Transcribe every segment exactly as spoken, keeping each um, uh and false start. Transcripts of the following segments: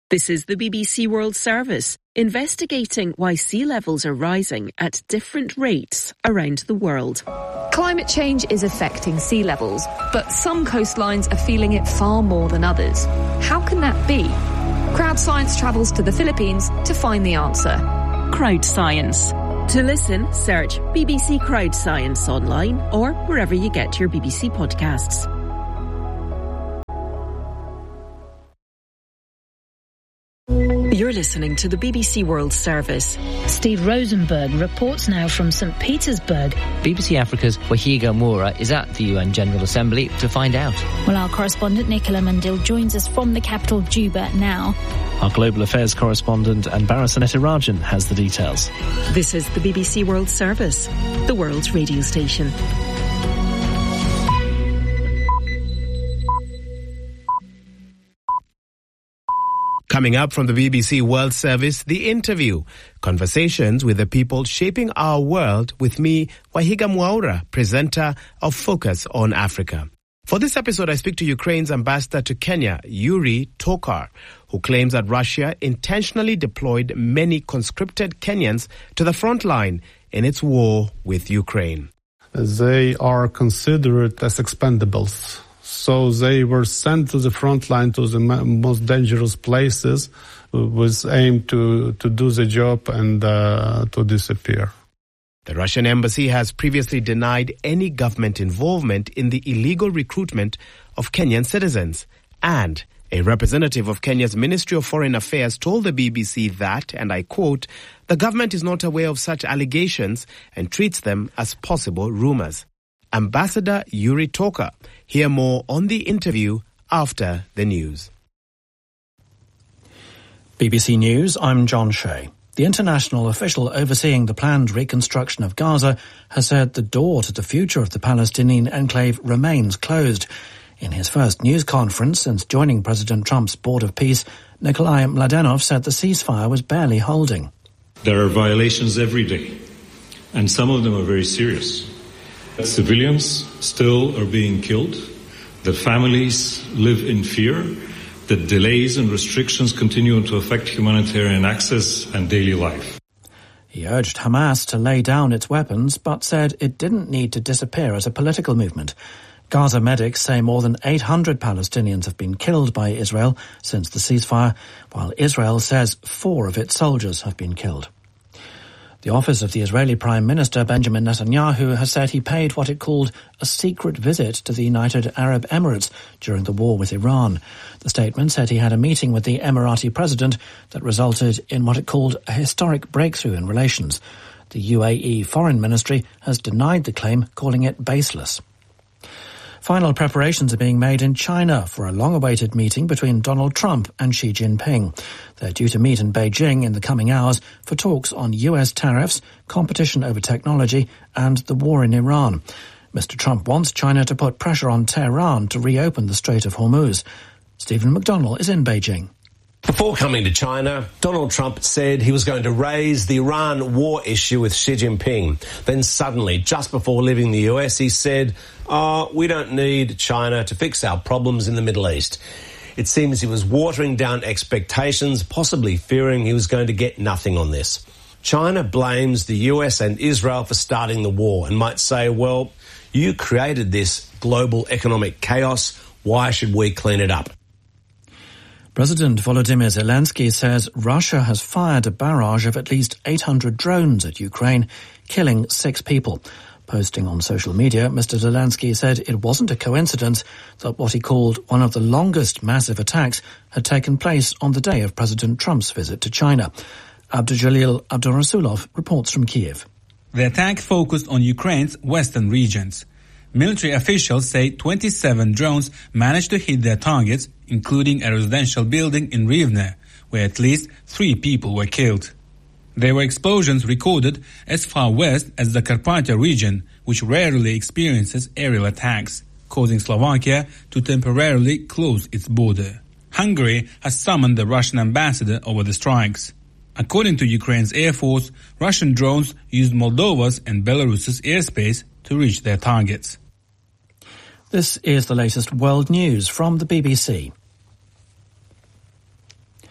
This is the B B C World Service, investigating why sea levels are rising at different rates around the world. Climate change is affecting sea levels, but some coastlines are feeling it far more than others. How can that be? Crowd Science travels to the Philippines to find the answer. Crowd Science. To listen, search B B C Crowd Science online or wherever you get your B B C podcasts. You're listening to the B B C World Service. Steve Rosenberg reports now from Saint Petersburg. B B C Africa's Wahiga Moura is at the U N General Assembly to find out. Well, our correspondent Nicola Mandil joins us from the capital, Juba, now. Our global affairs correspondent Anbara Sanetirajan has the details. This is the B B C World Service, the world's radio station. Coming up from the B B C World Service, The Interview. Conversations with the people shaping our world with me, Wahiga Moura, presenter of Focus on Africa. For this episode, I speak to Ukraine's ambassador to Kenya, Yuri Tokar, who claims that Russia intentionally deployed many conscripted Kenyans to the front line in its war with Ukraine. They are considered as expendables. So they were sent to the front line, to the most dangerous places, with aim to, to do the job and uh, to disappear. The Russian embassy has previously denied any government involvement in the illegal recruitment of Kenyan citizens. And a representative of Kenya's Ministry of Foreign Affairs told the B B C that, and I quote, the government is not aware of such allegations and treats them as possible rumors. Ambassador Yuri Tokar. Hear more on The Interview after the news. B B C News, I'm John Shea. The international official overseeing the planned reconstruction of Gaza has said the door to the future of the Palestinian enclave remains closed. In his first news conference since joining President Trump's Board of Peace, Nikolai Mladenov said the ceasefire was barely holding. There are violations every day, and some of them are very serious. Civilians still are being killed, that families live in fear, that delays and restrictions continue to affect humanitarian access and daily life. He urged Hamas to lay down its weapons, but said it didn't need to disappear as a political movement. Gaza medics say more than eight hundred Palestinians have been killed by Israel since the ceasefire, while Israel says four of its soldiers have been killed. The office of the Israeli Prime Minister Benjamin Netanyahu has said he paid what it called a secret visit to the United Arab Emirates during the war with Iran. The statement said he had a meeting with the Emirati president that resulted in what it called a historic breakthrough in relations. The U A E Foreign Ministry has denied the claim, calling it baseless. Final preparations are being made in China for a long-awaited meeting between Donald Trump and Xi Jinping. They're due to meet in Beijing in the coming hours for talks on U S tariffs, competition over technology, and the war in Iran. Mister Trump wants China to put pressure on Tehran to reopen the Strait of Hormuz. Stephen McDonnell is in Beijing. Before coming to China, Donald Trump said he was going to raise the Iran war issue with Xi Jinping. Then suddenly, just before leaving the U S, he said, oh, we don't need China to fix our problems in the Middle East. It seems he was watering down expectations, possibly fearing he was going to get nothing on this. China blames the U S and Israel for starting the war and might say, well, you created this global economic chaos. Why should we clean it up? President Volodymyr Zelensky says Russia has fired a barrage of at least eight hundred drones at Ukraine, killing six people. Posting on social media, Mister Zelensky said it wasn't a coincidence that what he called one of the longest massive attacks had taken place on the day of President Trump's visit to China. Abdujalil Abdurasulov reports from Kiev. The attack focused on Ukraine's western regions. Military officials say twenty-seven drones managed to hit their targets, including a residential building in Rivne, where at least three people were killed. There were explosions recorded as far west as the Carpathia region, which rarely experiences aerial attacks, causing Slovakia to temporarily close its border. Hungary has summoned the Russian ambassador over the strikes. According to Ukraine's Air Force, Russian drones used Moldova's and Belarus's airspace to reach their targets. This is the latest world news from the B B C.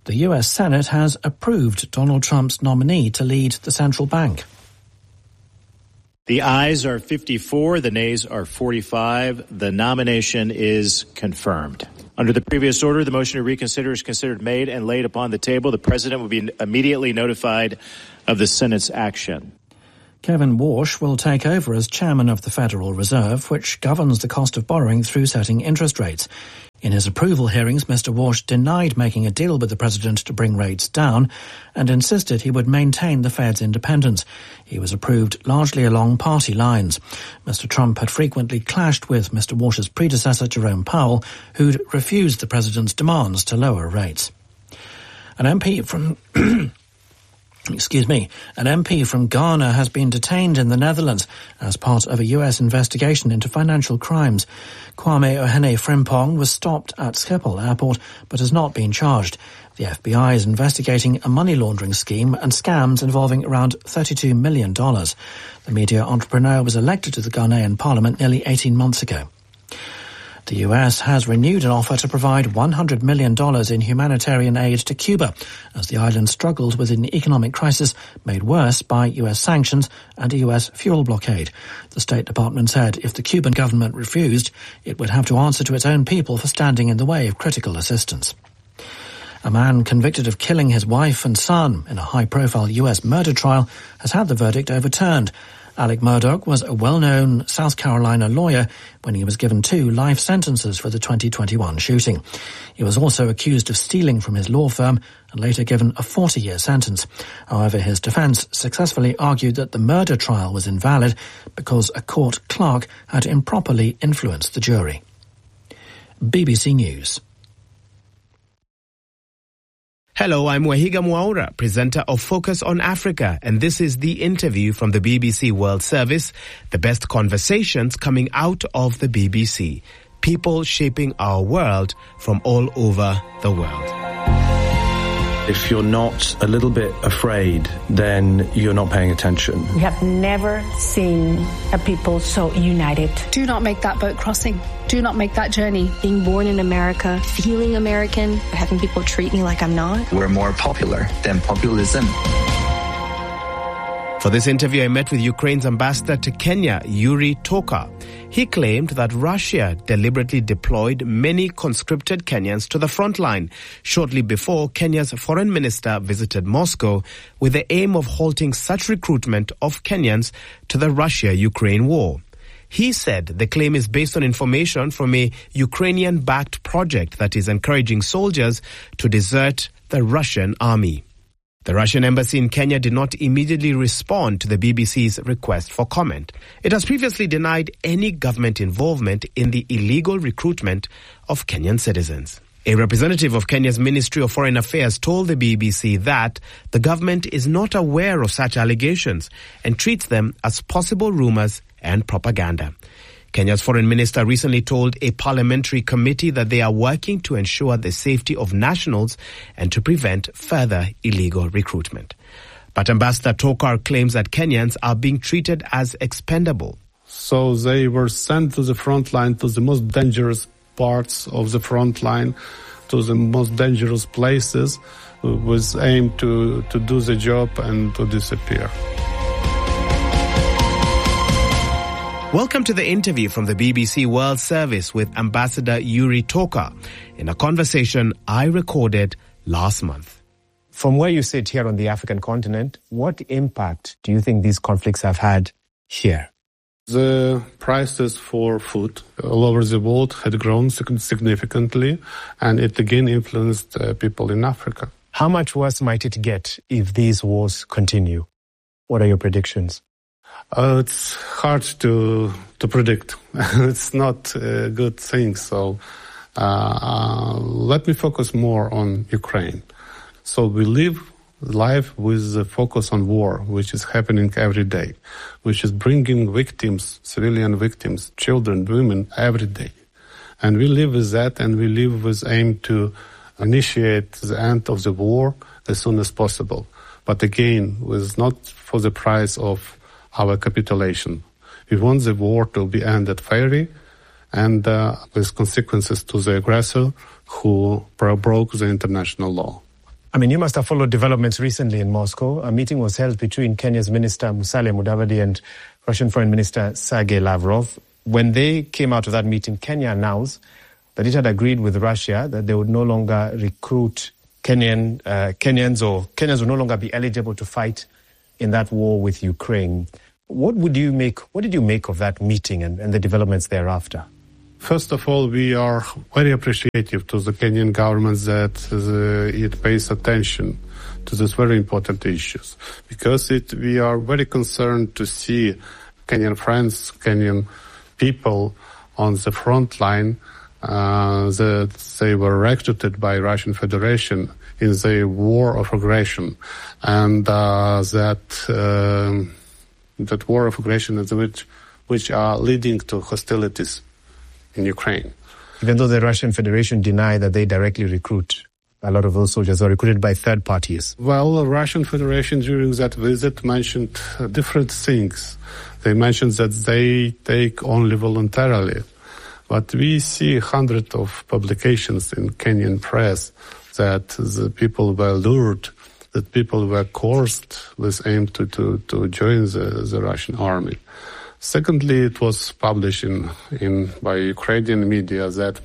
The U S Senate has approved Donald Trump's nominee to lead the central bank. The ayes are fifty-four, the nays are forty-five. The nomination is confirmed. Under the previous order, the motion to reconsider is considered made and laid upon the table. The President will be immediately notified of the Senate's action. Kevin Warsh will take over as chairman of the Federal Reserve, which governs the cost of borrowing through setting interest rates. In his approval hearings, Mister Warsh denied making a deal with the president to bring rates down and insisted he would maintain the Fed's independence. He was approved largely along party lines. Mister Trump had frequently clashed with Mister Warsh's predecessor, Jerome Powell, who'd refused the president's demands to lower rates. An M P from... Excuse me. An M P from Ghana has been detained in the Netherlands as part of a U S investigation into financial crimes. Kwame Ohene Frimpong was stopped at Schiphol Airport but has not been charged. The F B I is investigating a money laundering scheme and scams involving around thirty-two million dollars. The media entrepreneur was elected to the Ghanaian parliament nearly eighteen months ago. The U S has renewed an offer to provide one hundred million dollars in humanitarian aid to Cuba as the island struggles with an economic crisis made worse by U S sanctions and a U S fuel blockade. The State Department said if the Cuban government refused, it would have to answer to its own people for standing in the way of critical assistance. A man convicted of killing his wife and son in a high-profile U S murder trial has had the verdict overturned. Alec Murdaugh was a well-known South Carolina lawyer when he was given two life sentences for the twenty twenty-one shooting. He was also accused of stealing from his law firm and later given a forty-year sentence. However, his defense successfully argued that the murder trial was invalid because a court clerk had improperly influenced the jury. B B C News. Hello, I'm Wahiga Mwaura, presenter of Focus on Africa, and this is the interview from the B B C World Service, the best conversations coming out of the B B C. People shaping our world from all over the world. If you're not a little bit afraid, then you're not paying attention. We have never seen a people so united. Do not make that boat crossing. Do not make that journey. Being born in America, feeling American, having people treat me like I'm not. We're more popular than populism. For this interview, I met with Ukraine's ambassador to Kenya, Yuri Toka. He claimed that Russia deliberately deployed many conscripted Kenyans to the front line shortly before Kenya's foreign minister visited Moscow with the aim of halting such recruitment of Kenyans to the Russia-Ukraine war. He said the claim is based on information from a Ukrainian-backed project that is encouraging soldiers to desert the Russian army. The Russian embassy in Kenya did not immediately respond to the B B C's request for comment. It has previously denied any government involvement in the illegal recruitment of Kenyan citizens. A representative of Kenya's Ministry of Foreign Affairs told the B B C that the government is not aware of such allegations and treats them as possible rumors and propaganda. Kenya's foreign minister recently told a parliamentary committee that they are working to ensure the safety of nationals and to prevent further illegal recruitment. But Ambassador Tokar claims that Kenyans are being treated as expendable. So they were sent to the front line, to the most dangerous parts of the front line, to the most dangerous places, with aim to, to do the job and to disappear. Welcome to the interview from the B B C World Service with Ambassador Yuri Toka in a conversation I recorded last month. From where you sit here on the African continent, what impact do you think these conflicts have had here? The prices for food all over the world had grown significantly, and it again influenced uh, people in Africa. How much worse might it get if these wars continue? What are your predictions? Uh, it's hard to to predict. It's not a good thing. So uh, uh, let me focus more on Ukraine. So we live life with the focus on war, which is happening every day, which is bringing victims, civilian victims, children, women, every day. And we live with that, and we live with aim to initiate the end of the war as soon as possible. But again, with not for the price of our capitulation. We want the war to be ended fairly and uh, with consequences to the aggressor who broke the international law. I mean, you must have followed developments recently in Moscow. A meeting was held between Kenya's Minister Musalia Mudavadi and Russian Foreign Minister Sergei Lavrov. When they came out of that meeting, Kenya announced that it had agreed with Russia that they would no longer recruit Kenyan uh, Kenyans or Kenyans would no longer be eligible to fight in that war with Ukraine. What would you make? What did you make of that meeting and, and the developments thereafter? First of all, we are very appreciative to the Kenyan government that the, it pays attention to these very important issues, because it, we are very concerned to see Kenyan friends, Kenyan people on the front line, uh, that they were recruited by Russian Federation in the war of aggression, and uh, that uh, that war of aggression is which which are leading to hostilities in Ukraine. Even though the Russian Federation deny that they directly recruit, a lot of those soldiers are recruited by third parties. Well, the Russian Federation during that visit mentioned uh, different things. They mentioned that they take only voluntarily. But we see hundreds of publications in Kenyan press that the people were lured, that people were coerced with aim to, to, to join the, the Russian army. Secondly, it was published in, in by Ukrainian media that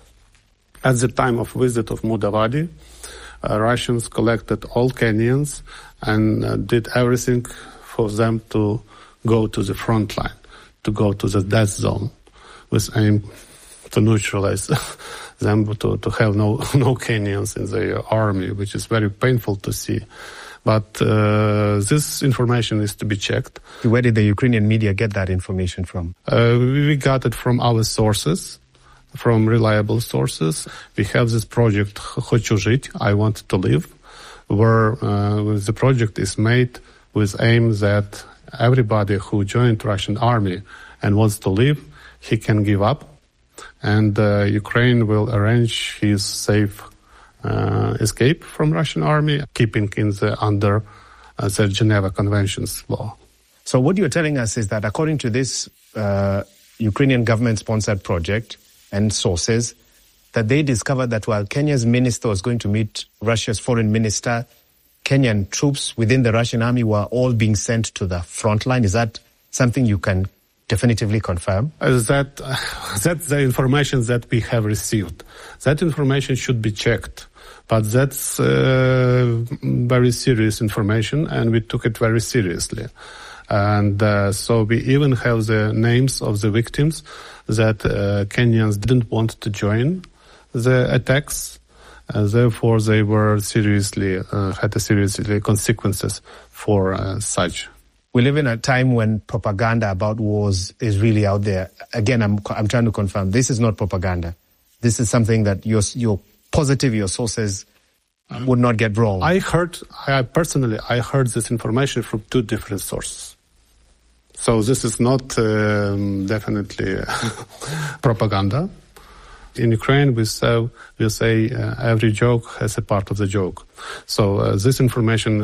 at the time of visit of Mudavadi, uh, Russians collected all Kenyans and uh, did everything for them to go to the front line, to go to the death zone, with aim to neutralize them, to, to have no, no Kenyans in the army, which is very painful to see. But uh, this information is to be checked. Where did the Ukrainian media get that information from? Uh, we got it from our sources, from reliable sources. We have this project, Хочу жить, I Want to Live, where uh, the project is made with aim that everybody who joined Russian army and wants to live, he can give up, and uh, Ukraine will arrange his safe Uh, escape from Russian army, keeping in the under uh, the Geneva Conventions law. So what you're telling us is that according to this uh, Ukrainian government-sponsored project and sources, that they discovered that while Kenya's minister was going to meet Russia's foreign minister, Kenyan troops within the Russian army were all being sent to the front line. Is that something you can definitively confirm? Uh, that uh, that's the information that we have received. That information should be checked. But that's uh, very serious information, and we took it very seriously. And uh, so we even have the names of the victims that uh, Kenyans didn't want to join the attacks. Uh, therefore, they were seriously, uh, had a seriously consequences for uh, such. We live in a time when propaganda about wars is really out there. Again, I'm I'm trying to confirm this is not propaganda. This is something that you're, you're positive your sources would not get wrong. I heard, I personally, I heard this information from two different sources. So this is not um, definitely propaganda. In Ukraine, we say, we say uh, every joke has a part of the joke. So uh, this information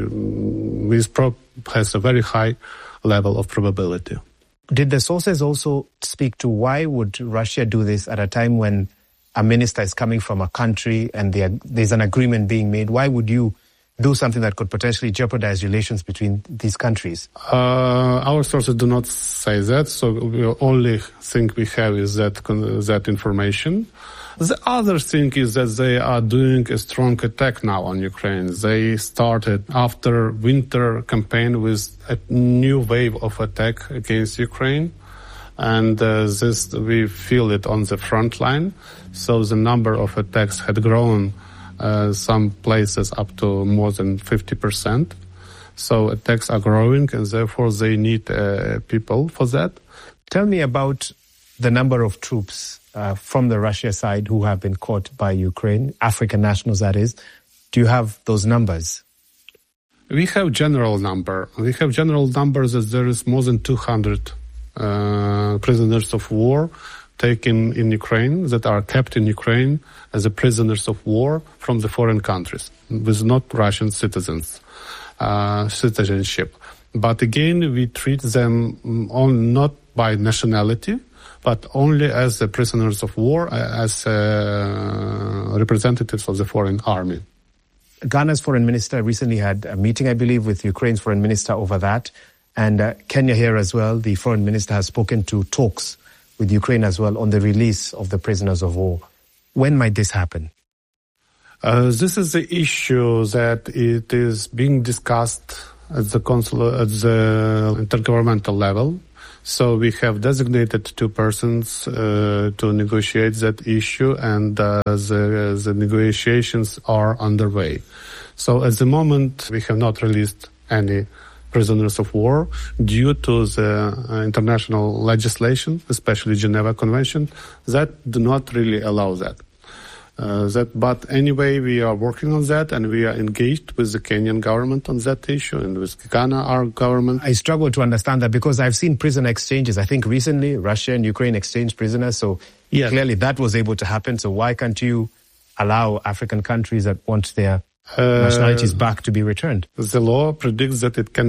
uh, is pro- has a very high level of probability. Did the sources also speak to why would Russia do this at a time when a minister is coming from a country and there's an agreement being made? Why would you do something that could potentially jeopardize relations between these countries? Uh, our sources do not say that, so the only thing we have is that that information. The other thing is that they are doing a strong attack now on Ukraine. They started after winter campaign with a new wave of attack against Ukraine. And uh, this, we feel it on the front line. So the number of attacks had grown, uh, some places up to more than fifty percent. So attacks are growing, and therefore they need uh, people for that. Tell me about the number of troops uh, from the Russia side who have been caught by Ukraine, African nationals that is. Do you have those numbers? We have general number. We have general numbers that there is more than two hundred uh, prisoners of war taken in Ukraine, that are kept in Ukraine as a prisoners of war from the foreign countries, with not Russian citizens, uh, citizenship. But again, we treat them on, not by nationality, but only as the prisoners of war, as uh, representatives of the foreign army. Ghana's foreign minister recently had a meeting, I believe, with Ukraine's foreign minister over that. And uh, Kenya here as well, the foreign minister has spoken to talks with Ukraine as well on the release of the prisoners of war. When might this happen? Uh, this is the issue that it is being discussed at the consul at the intergovernmental level. So we have designated two persons uh, to negotiate that issue, and uh, the, the negotiations are underway. So at the moment, we have not released any prisoners of war due to the uh, international legislation, especially Geneva Convention, that do not really allow that. Uh, that, but anyway, we are working on that, and we are engaged with the Kenyan government on that issue, and with Ghana, our government. I struggle to understand that because I've seen prison exchanges. I think recently Russia and Ukraine exchanged prisoners, so yes. Clearly that was able to happen. So why can't you allow African countries that want their uh, nationalities back to be returned? The law predicts that it can